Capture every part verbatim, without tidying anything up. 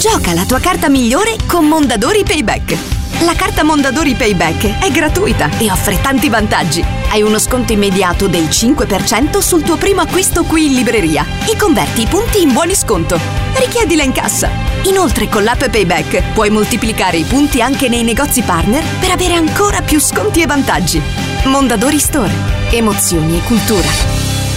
Gioca la tua carta migliore con Mondadori Payback. La carta Mondadori Payback è gratuita e offre tanti vantaggi. Hai uno sconto immediato del cinque per cento sul tuo primo acquisto qui in libreria e converti i punti in buoni sconto. Richiedila in cassa. Inoltre con l'app Payback puoi moltiplicare i punti anche nei negozi partner per avere ancora più sconti e vantaggi. Mondadori Store. Emozioni e cultura.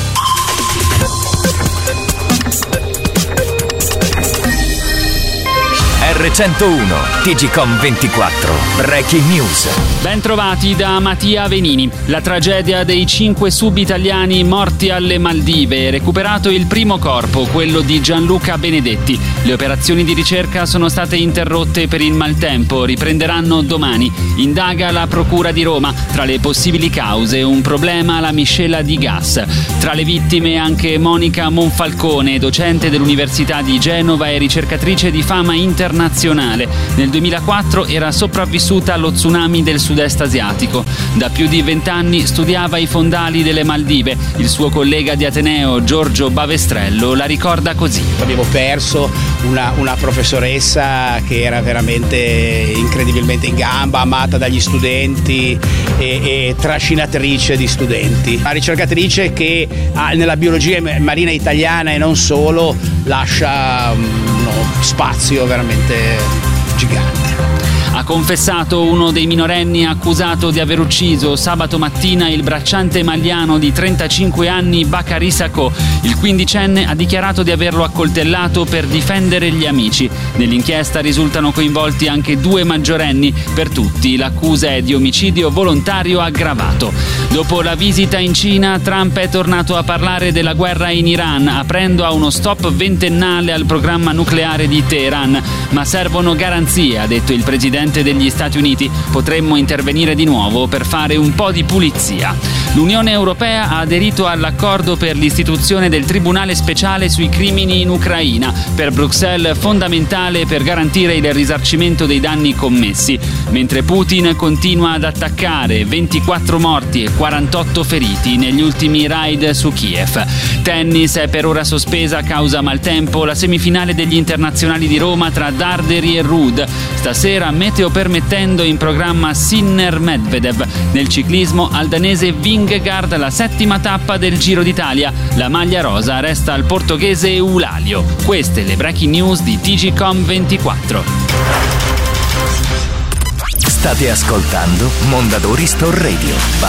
R centouno T G Com ventiquattro Breaking News. Bentrovati da Mattia Venini. La tragedia dei cinque sub-italiani morti alle Maldive. Recuperato il primo corpo, quello di Gianluca Benedetti. Le operazioni di ricerca sono state interrotte per il maltempo, riprenderanno domani. Indaga la Procura di Roma. Tra le possibili cause un problema alla miscela di gas. Tra le vittime anche Monica Monfalcone, docente dell'Università di Genova e ricercatrice di fama internazionale. Nel duemilaquattro era sopravvissuta allo tsunami del sud-est asiatico. Da più di vent'anni studiava i fondali delle Maldive. Il suo collega di Ateneo, Giorgio Bavestrello, la ricorda così. Abbiamo perso una, una professoressa che era veramente incredibilmente in gamba, amata dagli studenti e, e trascinatrice di studenti. Una ricercatrice che ha, nella biologia marina italiana e non solo, lascia uno spazio veramente gigante. Ha confessato uno dei minorenni accusato di aver ucciso sabato mattina il bracciante maliano di trentacinque anni Bakary Sako. Il quindicenne ha dichiarato di averlo accoltellato per difendere gli amici. Nell'inchiesta risultano coinvolti anche due maggiorenni. Per tutti l'accusa è di omicidio volontario aggravato. Dopo la visita in Cina, Trump è tornato a parlare della guerra in Iran, aprendo a uno stop ventennale al programma nucleare di Teheran. Ma servono garanzie, ha detto il presidente degli Stati Uniti. Potremmo intervenire di nuovo per fare un po' di pulizia. L'Unione Europea ha aderito all'accordo per l'istituzione del Tribunale speciale sui crimini in Ucraina. Per Bruxelles fondamentale per garantire il risarcimento dei danni commessi. Mentre Putin continua ad attaccare, ventiquattro morti e quarantotto feriti negli ultimi raid su Kiev. Tennis è per ora sospesa a causa maltempo la semifinale degli internazionali di Roma tra Darderi e Ruud. Stasera, meteo permettendo, in programma Sinner-Medvedev. Nel ciclismo al danese Vingegaard la settima tappa del Giro d'Italia. La maglia rosa resta al portoghese Eulalio. Queste le breaking news di T G Com ventiquattro. State ascoltando Mondadori Store Radio.